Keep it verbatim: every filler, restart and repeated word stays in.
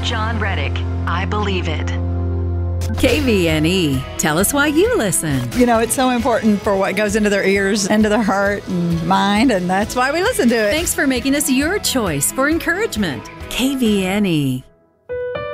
John Reddick, I Believe It. K V N E. Tell us why you listen. You know, it's so important for what goes into their ears, into their heart and mind, and that's why we listen to it. Thanks for making us your choice for encouragement. K V N E.